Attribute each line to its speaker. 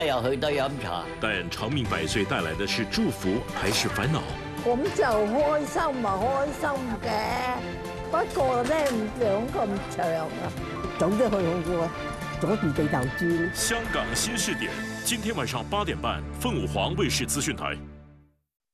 Speaker 1: 又去得飲茶。
Speaker 2: 但長命百歲帶來的是祝福還是煩惱？
Speaker 3: 咁就開心啊，開心嘅。不過咧唔想咁長啊，早啲去好過阻住地頭轉。
Speaker 2: 香港新視點，今天晚上8點半，鳳舞皇衛視資訊台。